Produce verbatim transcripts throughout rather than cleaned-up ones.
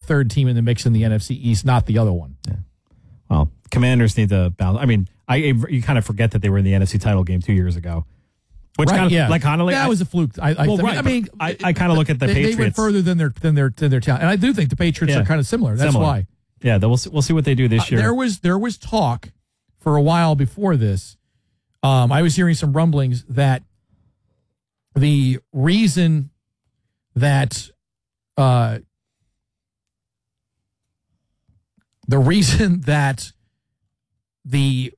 third team in the mix in the N F C East, not the other one. Yeah. Well, Commanders need to balance. I mean, I you kind of forget that they were in the N F C title game two years ago. Which right, kind of, yeah. like, kind of like, that was a fluke. I, I, well, I, right, I mean, I, I kind of look at the they, Patriots. They went further than their than their than their talent, and I do think the Patriots Yeah. are kind of similar. That's Similar. why. Yeah, we'll see, we'll see what they do this Uh, year. there was there was talk for a while before this. Um, I was hearing some rumblings that the reason that uh, the reason that the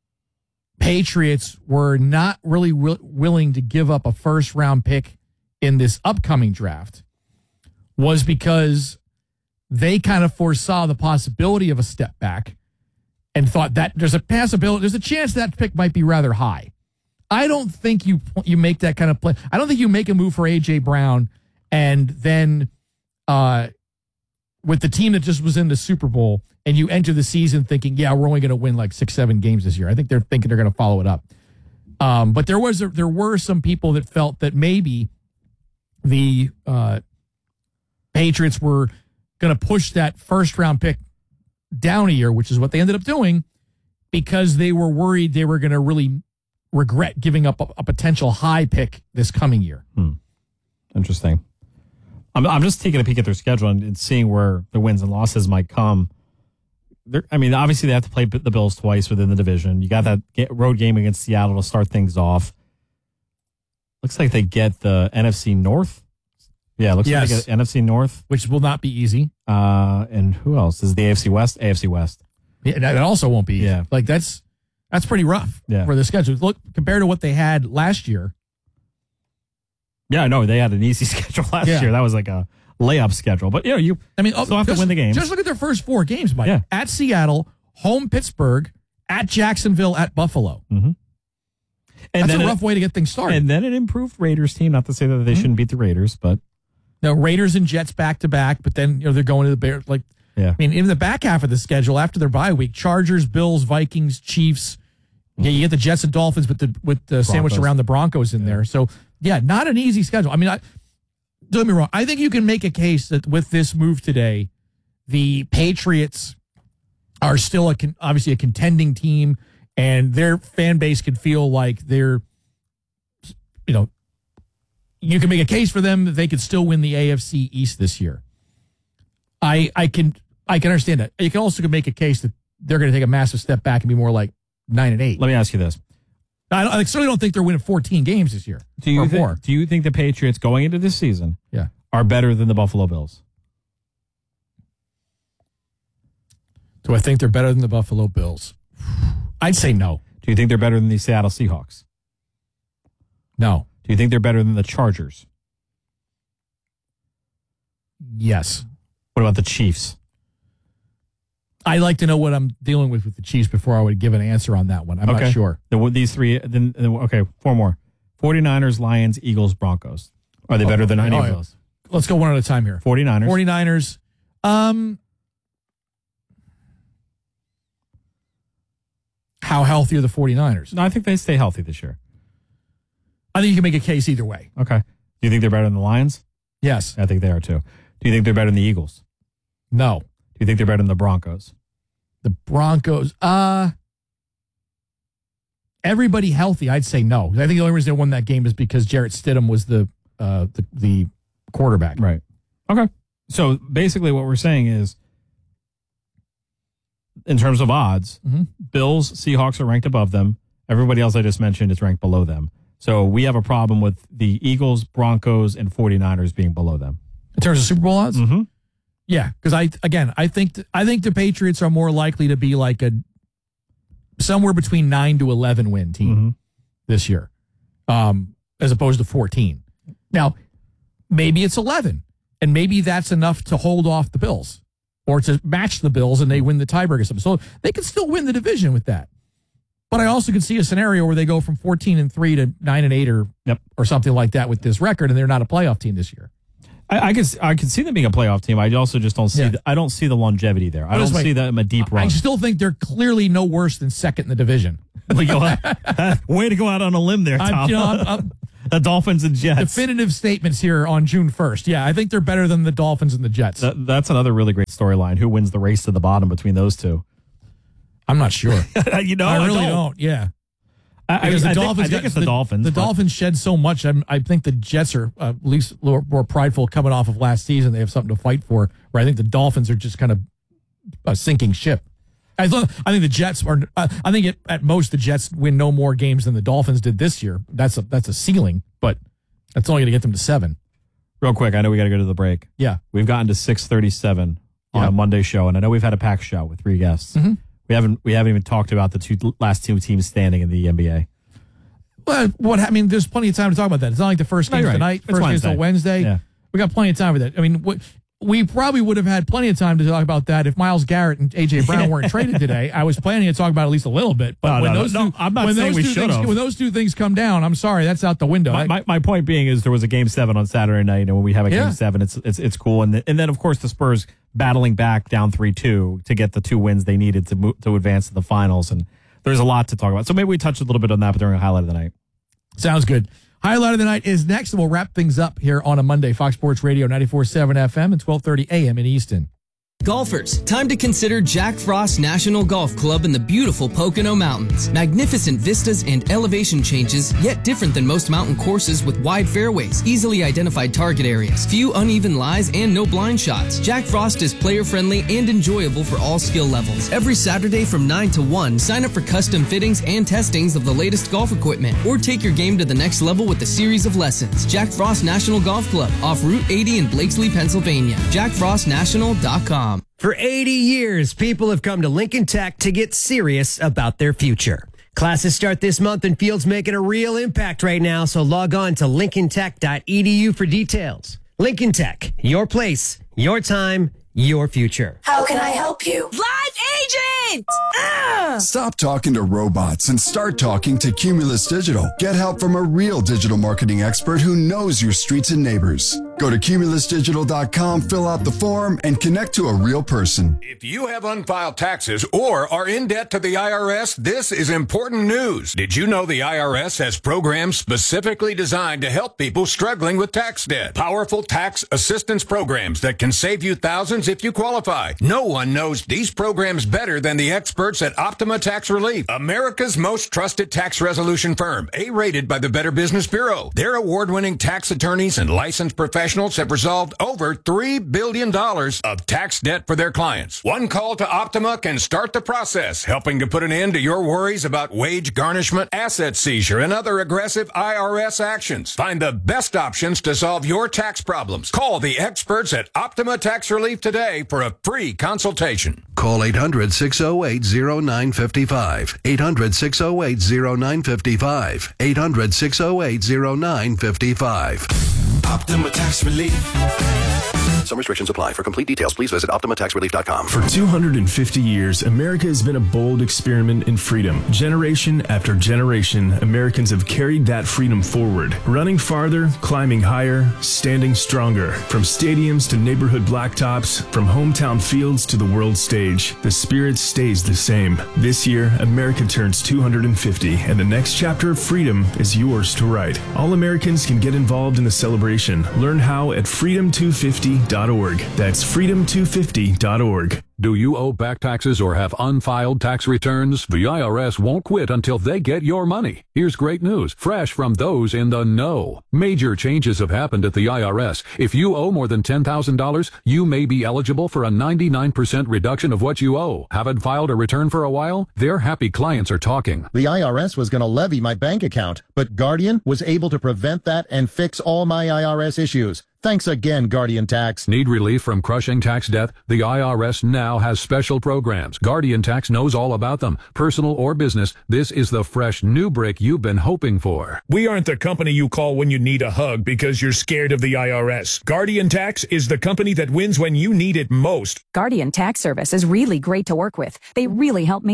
Patriots were not really wi- willing to give up a first round pick in this upcoming draft was because they kind of foresaw the possibility of a step back and thought that there's a possibility, there's a chance that pick might be rather high. I don't think you you make that kind of play. I don't think you make a move for A J Brown and then uh, with the team that just was in the Super Bowl and you enter the season thinking, yeah, we're only going to win like six, seven games this year. I think they're thinking they're going to follow it up. Um, but there was a, there were some people that felt that maybe the uh, Patriots were going to push that first round pick down a year, which is what they ended up doing, because they were worried they were going to really regret giving up a, a potential high pick this coming year. Hmm. Interesting. I'm I'm just taking a peek at their schedule and, and seeing where the wins and losses might come. They're, I mean, obviously they have to play the Bills twice within the division. You got that road game against Seattle to start things off. Looks like they get the N F C North. Yeah, looks yes. like they get N F C North, which will not be easy. Uh, and who else is the A F C West? A F C West. Yeah, that also won't be easy. Yeah, like that's that's pretty rough yeah. for the schedule. Look, compared to what they had last year. Yeah, no, they had an easy schedule last yeah. year. That was like a layup schedule. But, you know, you I mean, still have just, to win the games. Just look at their first four games, Mike. Yeah. At Seattle, home Pittsburgh, at Jacksonville, at Buffalo. Mm-hmm. And That's then a rough it, way to get things started. And then an improved Raiders team. Not to say that they mm-hmm. shouldn't beat the Raiders, but. No, Raiders and Jets back to back, but then you know they're going to the Bears. Like, yeah. I mean, in the back half of the schedule after their bye week, Chargers, Bills, Vikings, Chiefs. Yeah, you get the Jets and Dolphins with the with the sandwich around the Broncos in yeah. there. So yeah, not an easy schedule. I mean, I, don't get me wrong. I think you can make a case that with this move today, the Patriots are still a con- obviously a contending team, and their fan base can feel like they're, you know, you can make a case for them that they could still win the A F C East this year. I I can I can understand that. You can also make a case that they're going to take a massive step back and be more like nine and eight. Let me ask you this. I, I certainly don't think they're winning fourteen games this year. Do you or think, more. Do you think the Patriots going into this season yeah. are better than the Buffalo Bills? Do I think they're better than the Buffalo Bills? I'd say no. Do you think they're better than the Seattle Seahawks? No. Do you think they're better than the Chargers? Yes. What about the Chiefs? I'd like to know what I'm dealing with with the Chiefs before I would give an answer on that one. I'm okay. not sure. The, these three, then okay, four more. forty-niners, Lions, Eagles, Broncos. Are they better oh, than any oh, of those? Let's go one at a time here. forty-niners. forty-niners. Um, how healthy are the forty-niners? No, I think they stay healthy this year. I think you can make a case either way. Okay. Do you think they're better than the Lions? Yes. I think they are too. Do you think they're better than the Eagles? No. Do you think they're better than the Broncos? The Broncos, uh, everybody healthy, I'd say no. I think the only reason they won that game is because Jarrett Stidham was the uh, the, the quarterback. Right. Okay. So basically what we're saying is, in terms of odds, mm-hmm. Bills, Seahawks are ranked above them. Everybody else I just mentioned is ranked below them. So we have a problem with the Eagles, Broncos, and forty-niners being below them. In terms of Super Bowl odds? Mm-hmm. Yeah, because I again I think th- I think the Patriots are more likely to be like a somewhere between nine to eleven win team mm-hmm. this year, um, as opposed to fourteen. Now, maybe it's eleven, and maybe that's enough to hold off the Bills or to match the Bills, and they win the tiebreaker. Or something. So they could still win the division with that. But I also could see a scenario where they go from fourteen and three to nine and eight, or yep. or something like that with this record, and they're not a playoff team this year. I, I can I can see them being a playoff team. I also just don't see yeah. the, I don't see the longevity there. I don't way, see them a deep run. I still think they're clearly no worse than second in the division. Way to go out on a limb there, Tom. I'm, you know, I'm, I'm, The Dolphins and Jets. Definitive statements here on June first. Yeah, I think they're better than the Dolphins and the Jets. That, that's another really great storyline. Who wins the race to the bottom between those two? I'm not sure. you know, I I really don't. don't. Yeah. I, Because I, the I Dolphins think, I think got, it's the, the Dolphins. The but- Dolphins shed so much. I'm, I think the Jets are uh, at least more, more prideful coming off of last season. They have something to fight for. Where I think the Dolphins are just kind of a sinking ship. I, th- I think the Jets are. Uh, I think it, at most the Jets win no more games than the Dolphins did this year. That's a that's a ceiling, but that's only going to get them to seven. Real quick, I know we got to go to the break. Yeah, we've gotten to six thirty-seven on yeah. a Monday show, and I know we've had a packed show with three guests. Mm-hmm. We haven't we haven't even talked about the two last two teams standing in the N B A. Well, what I mean, there's plenty of time to talk about that. It's not like the first No, game's you're right. tonight, It's first game's Wednesday. till Wednesday. Yeah. We got plenty of time for that. I mean, what, we probably would have had plenty of time to talk about that if Myles Garrett and A J Brown weren't traded today. I was planning to talk about it at least a little bit, but No, when no, those no, two, I'm not when saying those we two should things, have. when those two things come down, I'm sorry, that's out the window. My, I- my, my point being is there was a game seven on Saturday night, and when we have a Yeah. game seven, it's it's it's cool. And, and then of course the Spurs battling back down three two to get the two wins they needed to move, to advance to the finals. And there's a lot to talk about. So maybe we touch a little bit on that during a highlight of the night. Sounds good. Highlight of the night is next, and we'll wrap things up here on a Monday. Fox Sports Radio, ninety-four point seven F M and twelve thirty A M in Easton. Golfers, time to consider Jack Frost National Golf Club in the beautiful Pocono Mountains. Magnificent vistas and elevation changes, yet different than most mountain courses with wide fairways, easily identified target areas, few uneven lies, and no blind shots. Jack Frost is player-friendly and enjoyable for all skill levels. Every Saturday from nine to one, sign up for custom fittings and testings of the latest golf equipment, or take your game to the next level with a series of lessons. Jack Frost National Golf Club, off Route eighty in Blakesley, Pennsylvania. jack frost national dot com. For eighty years, people have come to Lincoln Tech to get serious about their future. Classes start this month, and Field's making a real impact right now, so log on to lincoln tech dot e d u for details. Lincoln Tech, your place, your time, your future. How can I help you? Live agent! Ah! Stop talking to robots and start talking to Cumulus Digital. Get help from a real digital marketing expert who knows your streets and neighbors. Go to cumulus digital dot com, fill out the form, and connect to a real person. If you have unfiled taxes or are in debt to the I R S, this is important news. Did you know the I R S has programs specifically designed to help people struggling with tax debt? Powerful tax assistance programs that can save you thousands if you qualify. No one knows these programs better than the experts at Optima Tax Relief, America's most trusted tax resolution firm, A-rated by the Better Business Bureau. Their award-winning tax attorneys and licensed professionals have resolved over three billion dollars of tax debt for their clients. One call to Optima can start the process, helping to put an end to your worries about wage garnishment, asset seizure, and other aggressive I R S actions. Find the best options to solve your tax problems. Call the experts at Optima Tax Relief today for a free consultation. Call eight hundred, six oh eight, oh nine five five. eight hundred, six oh eight, oh nine five five. eight hundred, six oh eight, oh nine five five. Optima Tax Relief. Some restrictions apply. For complete details, please visit optima tax relief dot com. For two hundred fifty years, America has been a bold experiment in freedom. Generation after generation, Americans have carried that freedom forward, running farther, climbing higher, standing stronger. From stadiums to neighborhood blacktops, from hometown fields to the world stage, the spirit stays the same. This year, America turns two hundred fifty, and the next chapter of freedom is yours to write. All Americans can get involved in the celebration. Learn how at freedom two fifty dot org. That's freedom two fifty dot org. Do you owe back taxes or have unfiled tax returns? The I R S won't quit until they get your money. Here's great news, fresh from those in the know. Major changes have happened at the I R S. If you owe more than ten thousand dollars, you may be eligible for a ninety-nine percent reduction of what you owe. Haven't filed a return for a while? Their happy clients are talking. The I R S was going to levy my bank account, but Guardian was able to prevent that and fix all my I R S issues. Thanks again, Guardian Tax. Need relief from crushing tax debt? The I R S now has special programs. Guardian Tax knows all about them. Personal or business, this is the fresh new break you've been hoping for. We aren't the company you call when you need a hug because you're scared of the I R S. Guardian Tax is the company that wins when you need it most. Guardian Tax Service is really great to work with. They really help me out.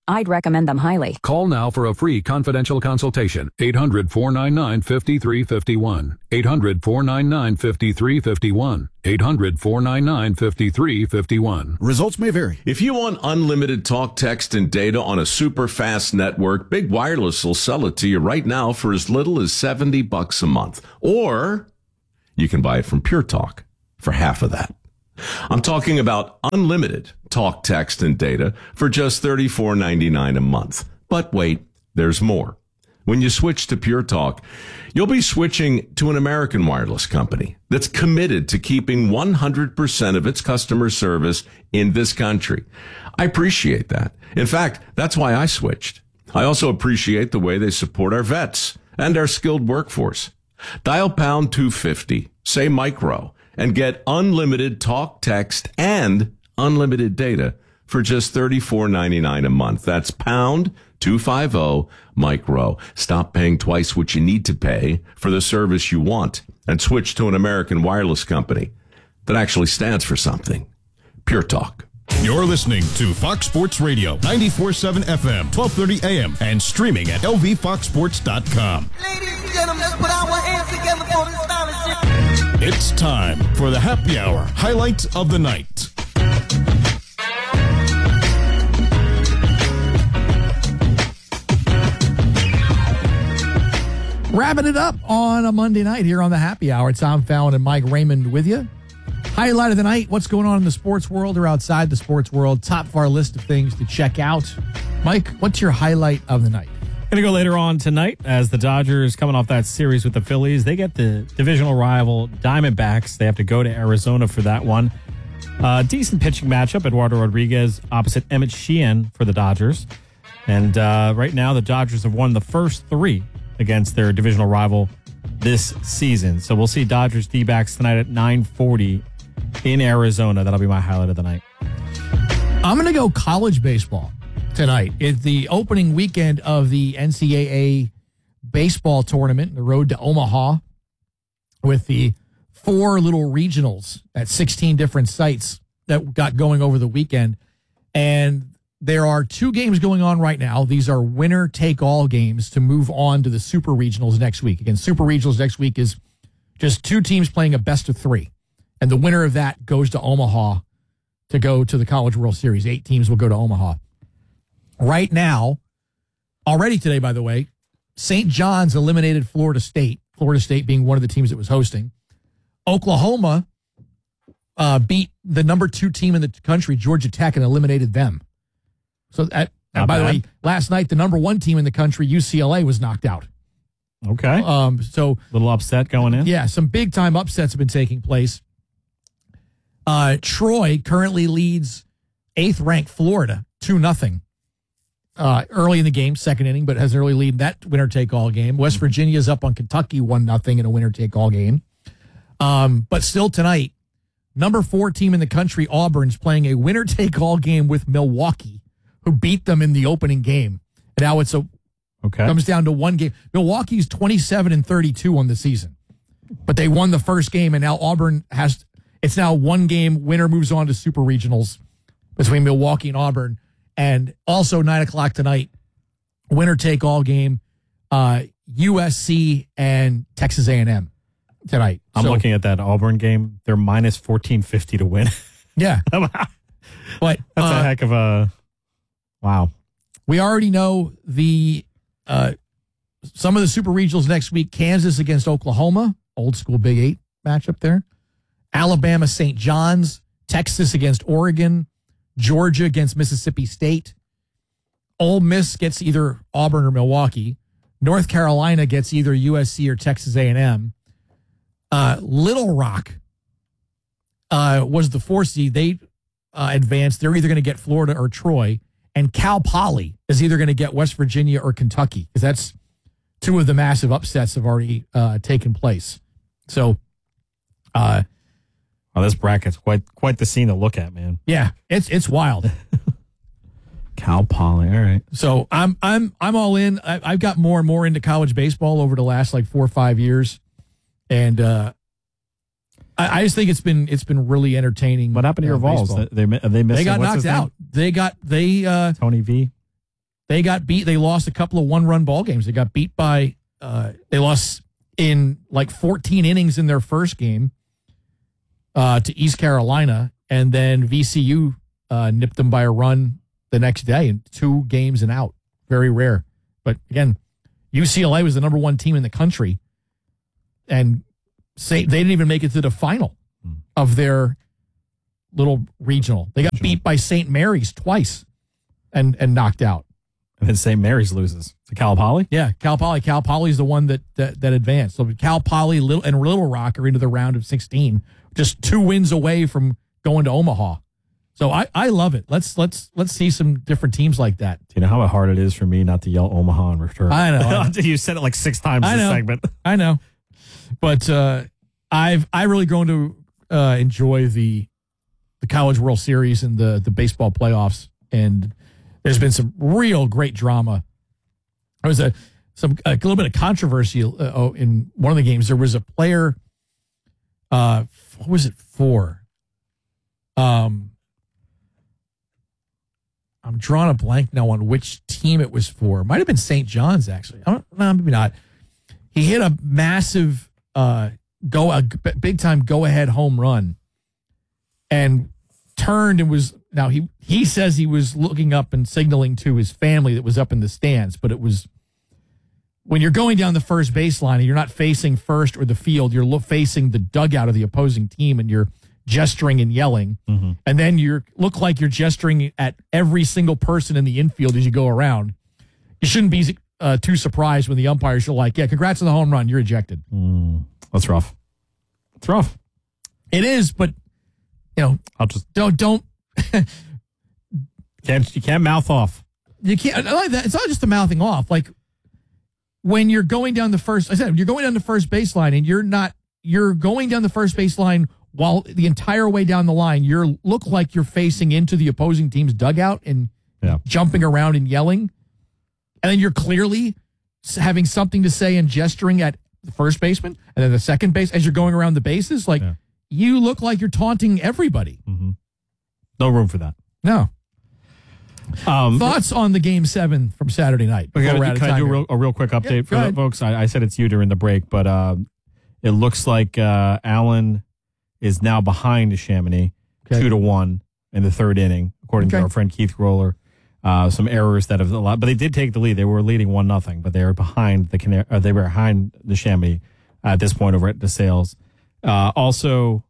I'd recommend them highly. Call now for a free confidential consultation. eight hundred, four nine nine, five three five one. eight hundred, four nine nine, five three five one. eight hundred, four nine nine, five three five one. Results may vary. If you want unlimited talk, text, and data on a super fast network, Big Wireless will sell it to you right now for as little as seventy bucks a month. Or you can buy it from Pure Talk for half of that. I'm talking about unlimited talk, text, and data for just thirty-four ninety-nine a month. But wait, there's more. When you switch to Pure Talk, you'll be switching to an American wireless company that's committed to keeping one hundred percent of its customer service in this country. I appreciate that. In fact, that's why I switched. I also appreciate the way they support our vets and our skilled workforce. Dial pound two fifty, say micro, and get unlimited talk, text, and unlimited data for just thirty-four ninety-nine a month. That's pound two fifty micro. Stop paying twice what you need to pay for the service you want and switch to an American wireless company that actually stands for something. Pure Talk. You're listening to Fox Sports Radio, ninety-four point seven F M, twelve thirty A M, and streaming at L V fox sports dot com. Ladies and gentlemen, let's put our hands together for this scholarship. It's time for the happy hour highlight of the night. Wrapping it up on a Monday night here on the happy hour. Tom Fallon and Mike Raymond with you. Highlight of the night, what's going on in the sports world or outside the sports world. Top of our list of things to check out. Mike, what's your highlight of the night? Going to go later on tonight as the Dodgers, coming off that series with the Phillies, they get the divisional rival Diamondbacks. They have to go to Arizona for that one. Uh, decent pitching matchup. Eduardo Rodriguez opposite Emmett Sheehan for the Dodgers. And uh, right now, the Dodgers have won the first three against their divisional rival this season. So we'll see Dodgers D-backs tonight at nine forty in Arizona. That'll be my highlight of the night. I'm going to go college baseball tonight. It's the opening weekend of the N C double A baseball tournament, the road to Omaha, with the four little regionals at sixteen different sites that got going over the weekend. And there are two games going on right now. These are winner-take-all games to move on to the Super Regionals next week. Again, Super Regionals next week is just two teams playing a best of three. And the winner of that goes to Omaha to go to the College World Series. Eight teams will go to Omaha. Right now, already today, by the way, Saint John's eliminated Florida State, Florida State being one of the teams that was hosting. Oklahoma uh, beat the number two team in the country, Georgia Tech, and eliminated them. So, that, and by bad. the way, last night, the number one team in the country, U C L A, was knocked out. Okay. Um. So, little upset going in? Yeah, some big-time upsets have been taking place. Uh, Troy currently leads eighth-ranked Florida two nothing. Uh, early in the game, second inning, but has an early lead in that winner-take-all game. West Virginia's up on Kentucky one nothing in a winner-take-all game. Um, but still tonight, number four team in the country, Auburn's playing a winner-take-all game with Milwaukee, who beat them in the opening game. And now it's a okay. comes down to one game. Milwaukee's twenty-seven and thirty-two on the season, but they won the first game, and now Auburn has. It's now one game. Winner moves on to Super Regionals between Milwaukee and Auburn. And also nine o'clock tonight, winner take all game, uh, U S C and Texas A and M tonight. I'm so, looking at that Auburn game. They're minus fourteen fifty to win. Yeah. But that's uh, a heck of a wow. We already know the uh, some of the Super Regionals next week. Kansas against Oklahoma, old school Big Eight matchup there. Alabama, Saint John's, Texas against Oregon, Georgia against Mississippi State. Ole Miss gets either Auburn or Milwaukee. North Carolina gets either U S C or Texas A and M. Uh, Little Rock uh, was the four seed. They uh, advanced. They're either going to get Florida or Troy. And Cal Poly is either going to get West Virginia or Kentucky, because that's two of the massive upsets have already uh, taken place. So, uh, oh, this bracket's quite quite the scene to look at, man. Yeah, it's it's wild. Cal Poly, all right. So I'm I'm I'm all in. I, I've got more and more into college baseball over the last like four or five years, and uh, I, I just think it's been it's been really entertaining. What happened to your uh, Vols? baseball. They they missed. They got What's knocked his name? out. They got they uh, Tony V. They got beat. They lost a couple of one-run ball games. They got beat by. Uh, they lost in like fourteen innings in their first game uh, to East Carolina, and then V C U uh, nipped them by a run the next day in two games and out. Very rare. But again, U C L A was the number one team in the country, and say they didn't even make it to the final of their little regional. They got beat by Saint Mary's twice and and knocked out. And then Saint Mary's loses to Cal Poly? Yeah, Cal Poly. Cal Poly is the one that, that that advanced. So Cal Poly Little, and Little Rock are into the round of sixteen, just two wins away from going to Omaha. So I, I love it. Let's let's let's see some different teams like that. Do you know how hard it is for me not to yell Omaha in return? I know. I know. You said it like six times I this know. segment. I know. But uh, I've I really grown to uh, enjoy the the College World Series and the the baseball playoffs, and there's been some real great drama. There was a some a little bit of controversy uh, in one of the games. There was a player. Uh, what was it for? Um, I'm drawing a blank now on which team it was for. It might have been Saint John's actually. I don't, no, maybe not. He hit a massive uh, go a big time go ahead home run, and turned and was. Now, he, he says he was looking up and signaling to his family that was up in the stands, but it was when you're going down the first baseline and you're not facing first or the field, you're lo- facing the dugout of the opposing team and you're gesturing and yelling. Mm-hmm. And then you look like you're gesturing at every single person in the infield as you go around. You shouldn't be uh, too surprised when the umpires are like, yeah, congrats on the home run. You're ejected. Mm, that's rough. It's rough. It is, but, you know, I'll just don't, don't, can't you can't mouth off. You can't. I like that. It's not just the mouthing off. Like when you're going down the first, I said you're going down the first baseline, and you're not. You're going down the first baseline while the entire way down the line, you look like you're facing into the opposing team's dugout and yeah. jumping around and yelling, and then you're clearly having something to say and gesturing at the first baseman, and then the second base as you're going around the bases. Like yeah. you look like you're taunting everybody. Mm-hmm. No room for that. No. Um, Thoughts on the game seven from Saturday night? Okay, can I do a real, a real quick update yeah, for the folks? I, I said it's you during the break, but uh, it looks like uh, Allen is now behind Chamonix, okay. two to one in the third inning, according okay. to our friend Keith Roller. Uh, some errors that have allowed, but they did take the lead. They were leading one nothing, but they were behind the Cana- uh, they were behind the Chamonix at this point over at DeSales. Uh, also,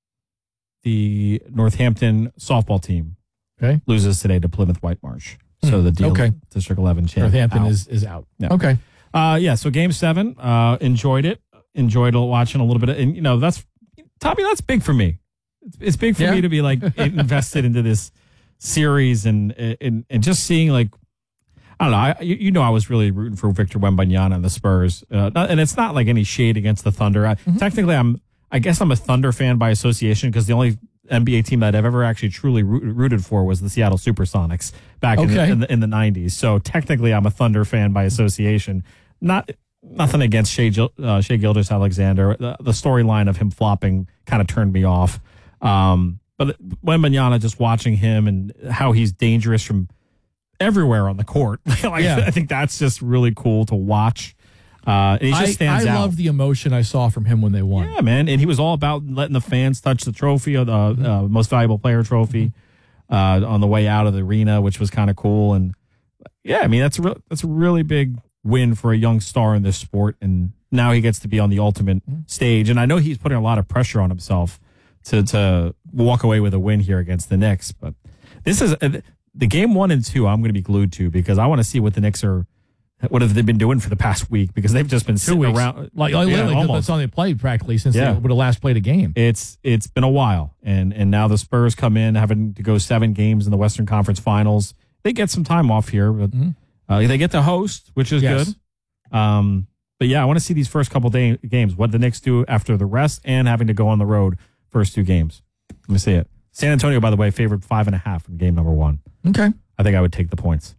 the Northampton softball team okay. loses today to Plymouth White Marsh. So the deal okay. District eleven champ Northampton out. is is out. Yeah. Okay. Uh, yeah. So game seven, uh, enjoyed it. Enjoyed watching a little bit of, and you know, that's Tommy. That's big for me. It's, it's big for yeah. me to be like invested into this series and and and just seeing like I don't know. I you, you know I was really rooting for Victor Wembanyama and the Spurs, uh, not, and it's not like any shade against the Thunder. I, mm-hmm. Technically, I'm. I guess I'm a Thunder fan by association because the only N B A team that I've ever actually truly rooted for was the Seattle Supersonics back okay. in, the, in, the, in the nineties. So technically, I'm a Thunder fan by association. Not nothing against Shea, uh, Shea Gilgeous-Alexander. The, the storyline of him flopping kind of turned me off. Um, but Wembanyama, just watching him and how he's dangerous from everywhere on the court. like, yeah. I think that's just really cool to watch. Uh, and he just I, stands I out. love the emotion I saw from him when they won. Yeah, man. And he was all about letting the fans touch the trophy, or the uh, most valuable player trophy, uh, on the way out of the arena, which was kind of cool. And yeah, I mean, that's a, re- that's a really big win for a young star in this sport. And now he gets to be on the ultimate mm-hmm. stage. And I know he's putting a lot of pressure on himself to, to walk away with a win here against the Knicks. But this is uh, the game one and two I'm going to be glued to because I want to see what the Knicks are. What have they been doing for the past week? Because they've just been sitting Two weeks. around. Like, like yeah, literally, almost. that's on the play practically since Yeah. they would have last played a game. It's it's been a while, and and now the Spurs come in having to go seven games in the Western Conference Finals. They get some time off here, but mm-hmm. uh, they get to host, which is yes. good. Um, but yeah, I want to see these first couple day, games. What the Knicks do after the rest, and having to go on the road first two games. Let me see it. San Antonio, by the way, favored five and a half in game number one. Okay, I think I would take the points.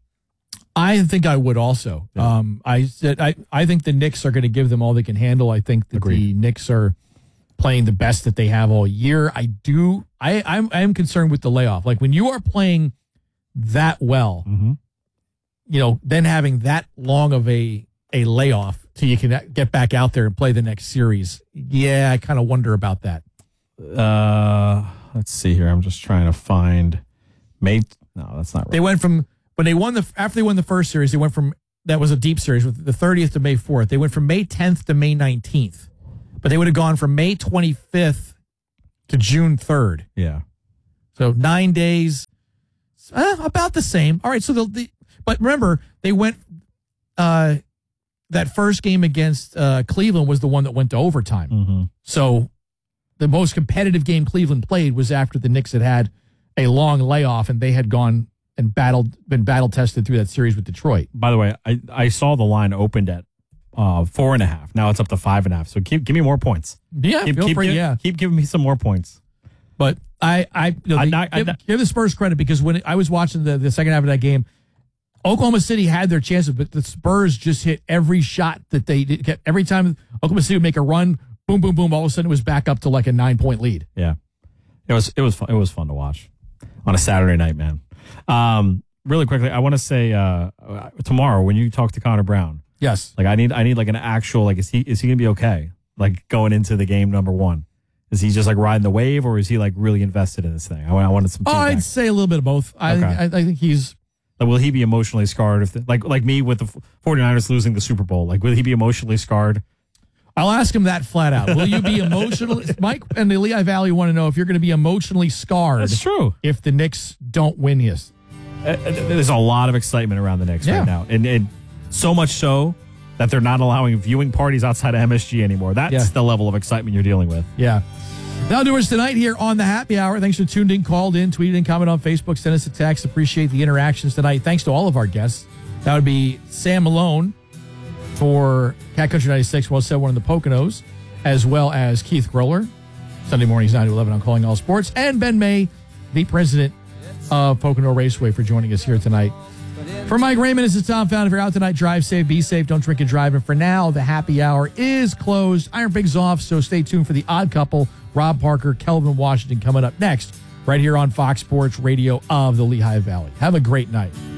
I think I would also. Yeah. Um, I said I, I think the Knicks are going to give them all they can handle. I think that Agreed. the Knicks are playing the best that they have all year. I do. I I'm I'm concerned with the layoff. Like when you are playing that well, mm-hmm. you know, then having that long of a a layoff till you can get back out there and play the next series. Yeah, I kind of wonder about that. Uh, let's see here. I'm just trying to find May. No, that's not right. They went from when they won the after they won the first series. They went from that was a deep series with the thirtieth to May fourth. They went from May tenth to May nineteenth, but they would have gone from May twenty-fifth to June third. Yeah. So nine days, uh, about the same. All right. So the, the but remember they went. Uh, that first game against uh, Cleveland was the one that went to overtime. Mm-hmm. So the most competitive game Cleveland played was after the Knicks had had a long layoff and they had gone and battled, been battle tested through that series with Detroit. By the way, I, I saw the line opened at uh, four and a half. Now it's up to five and a half. So keep, give me more points. Yeah, keep, feel keep, free, give, yeah. keep giving me some more points. But I, I, you know, I, the, I, I, give, give the Spurs credit because when I was watching the, the second half of that game, Oklahoma City had their chances, but the Spurs just hit every shot that they did. Every time Oklahoma City would make a run, boom, boom, boom, all of a sudden it was back up to like a nine-point lead. Yeah. It was it was fun, it was fun to watch on a Saturday night, man. Um, really quickly, I want to say uh, tomorrow when you talk to Connor Brown. Yes. Like I need I need like an actual like is he is he going to be okay? Like going into the game number one. Is he just like riding the wave or is he like really invested in this thing? I, I wanted some feedback. Oh, I'd say a little bit of both. I, Okay. I, I think he's Like, will he be emotionally scarred if the, like like me with the 49ers losing the Super Bowl? Like, will he be emotionally scarred? I'll ask him that flat out. Will you be emotionally? Mike and the Lehigh Valley want to know if you're going to be emotionally scarred. That's true. If the Knicks don't win his. Uh, there's a lot of excitement around the Knicks Yeah. right now, and, and so much so that they're not allowing viewing parties outside of M S G anymore. That's Yeah. the level of excitement you're dealing with. Yeah. That'll do us tonight here on the Happy Hour. Thanks for tuned in, called in, tweeted in, comment on Facebook, send us a text. Appreciate the interactions tonight. Thanks to all of our guests. That would be Sam Malone for Cat Country ninety-six, one oh seven one in the Poconos, as well as Keith Groller, Sunday mornings nine to eleven on Calling All Sports, and Ben May, the president of Pocono Raceway, for joining us here tonight. For Mike Raymond, this is Tom Found. If you're out tonight, drive safe, be safe, don't drink and drive. And for now, the Happy Hour is closed. Iron Pig's off, so stay tuned for the Odd Couple, Rob Parker, Kelvin Washington coming up next, right here on Fox Sports Radio of the Lehigh Valley. Have a great night.